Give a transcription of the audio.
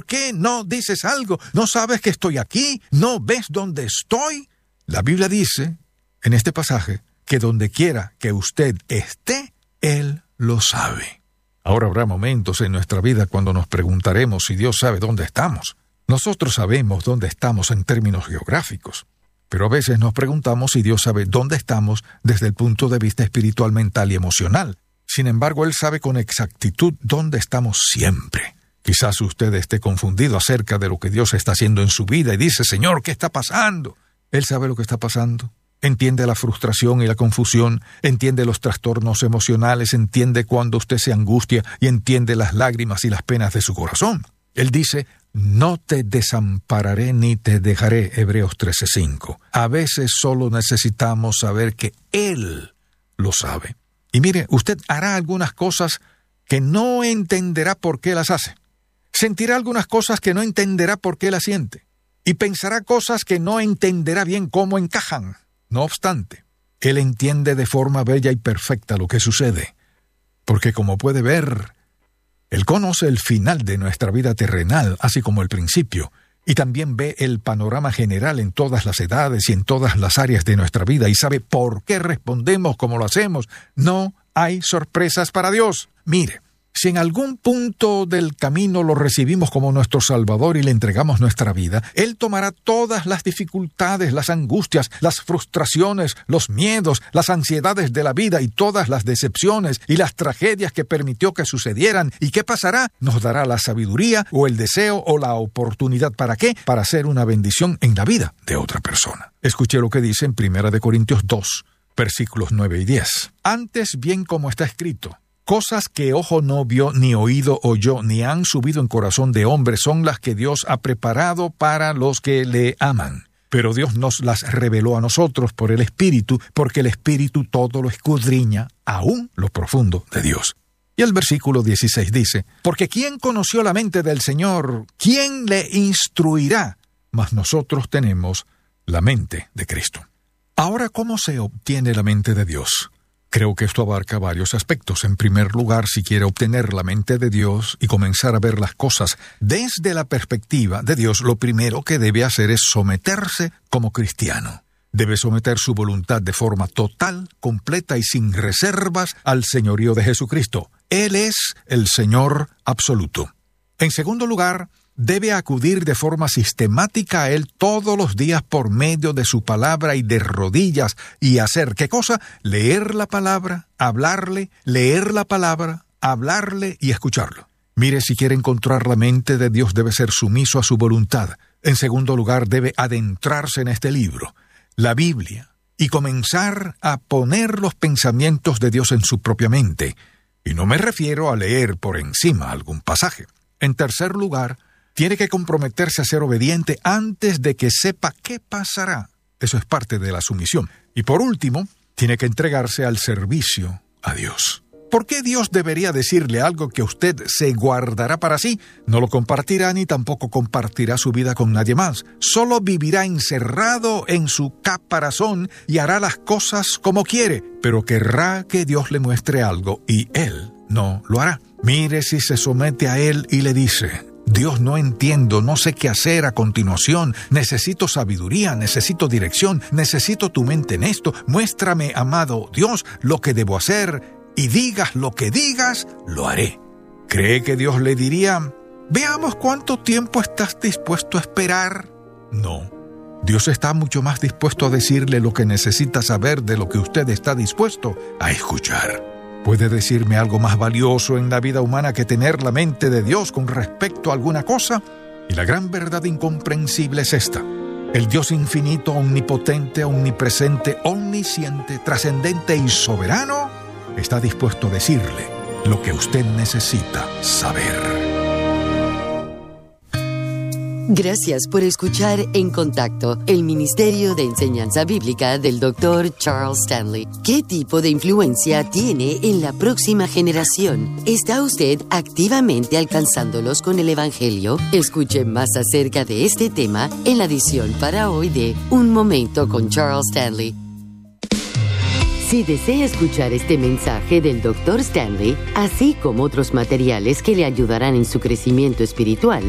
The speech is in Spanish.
¿Por qué no dices algo? ¿No sabes que estoy aquí? ¿No ves dónde estoy? La Biblia dice, en este pasaje, que donde quiera que usted esté, Él lo sabe. Ahora habrá momentos en nuestra vida cuando nos preguntaremos si Dios sabe dónde estamos. Nosotros sabemos dónde estamos en términos geográficos, pero a veces nos preguntamos si Dios sabe dónde estamos desde el punto de vista espiritual, mental y emocional. Sin embargo, Él sabe con exactitud dónde estamos siempre. Quizás usted esté confundido acerca de lo que Dios está haciendo en su vida y dice, Señor, ¿qué está pasando? Él sabe lo que está pasando. Entiende la frustración y la confusión, entiende los trastornos emocionales, entiende cuando usted se angustia y entiende las lágrimas y las penas de su corazón. Él dice, no te desampararé ni te dejaré, Hebreos 13:5. A veces solo necesitamos saber que Él lo sabe. Y mire, usted hará algunas cosas que no entenderá por qué las hace. Sentirá algunas cosas que no entenderá por qué las siente. Y pensará cosas que no entenderá bien cómo encajan. No obstante, Él entiende de forma bella y perfecta lo que sucede. Porque como puede ver, Él conoce el final de nuestra vida terrenal, así como el principio. Y también ve el panorama general en todas las edades y en todas las áreas de nuestra vida. Y sabe por qué respondemos como lo hacemos. No hay sorpresas para Dios. Mire, si en algún punto del camino lo recibimos como nuestro Salvador y le entregamos nuestra vida, Él tomará todas las dificultades, las angustias, las frustraciones, los miedos, las ansiedades de la vida y todas las decepciones y las tragedias que permitió que sucedieran. ¿Y qué pasará? Nos dará la sabiduría o el deseo o la oportunidad. ¿Para qué? Para hacer una bendición en la vida de otra persona. Escuche lo que dice en 1 Corintios 2, versículos 9 y 10. Antes bien, como está escrito, cosas que ojo no vio, ni oído oyó, ni han subido en corazón de hombre, son las que Dios ha preparado para los que le aman. Pero Dios nos las reveló a nosotros por el Espíritu, porque el Espíritu todo lo escudriña, aún lo profundo de Dios. Y el versículo 16 dice, porque ¿quién conoció la mente del Señor? ¿Quién le instruirá? Mas nosotros tenemos la mente de Cristo. Ahora, ¿cómo se obtiene la mente de Dios? Creo que esto abarca varios aspectos. En primer lugar, si quiere obtener la mente de Dios y comenzar a ver las cosas desde la perspectiva de Dios, lo primero que debe hacer es someterse como cristiano. Debe someter su voluntad de forma total, completa y sin reservas al señorío de Jesucristo. Él es el Señor absoluto. En segundo lugar, debe acudir de forma sistemática a Él todos los días por medio de su palabra y de rodillas y hacer, ¿qué cosa? Leer la palabra, hablarle, leer la palabra, hablarle y escucharlo. Mire, si quiere encontrar la mente de Dios, debe ser sumiso a su voluntad. En segundo lugar, debe adentrarse en este libro, la Biblia, y comenzar a poner los pensamientos de Dios en su propia mente. Y no me refiero a leer por encima algún pasaje. En tercer lugar, tiene que comprometerse a ser obediente antes de que sepa qué pasará. Eso es parte de la sumisión. Y por último, tiene que entregarse al servicio a Dios. ¿Por qué Dios debería decirle algo que usted se guardará para sí? No lo compartirá ni tampoco compartirá su vida con nadie más. Solo vivirá encerrado en su caparazón y hará las cosas como quiere, pero querrá que Dios le muestre algo y Él no lo hará. Mire si se somete a Él y le dice, Dios, no entiendo, no sé qué hacer a continuación, necesito sabiduría, necesito dirección, necesito tu mente en esto, muéstrame, amado Dios, lo que debo hacer, y digas lo que digas, lo haré. ¿Cree que Dios le diría, veamos cuánto tiempo estás dispuesto a esperar? No. Dios está mucho más dispuesto a decirle lo que necesita saber de lo que usted está dispuesto a escuchar. ¿Puede decirme algo más valioso en la vida humana que tener la mente de Dios con respecto a alguna cosa? Y la gran verdad incomprensible es esta. El Dios infinito, omnipotente, omnipresente, omnisciente, trascendente y soberano está dispuesto a decirle lo que usted necesita saber. Gracias por escuchar En Contacto, el Ministerio de Enseñanza Bíblica del Dr. Charles Stanley. ¿Qué tipo de influencia tiene en la próxima generación? ¿Está usted activamente alcanzándolos con el Evangelio? Escuche más acerca de este tema en la edición para hoy de Un Momento con Charles Stanley. Si desea escuchar este mensaje del Dr. Stanley, así como otros materiales que le ayudarán en su crecimiento espiritual,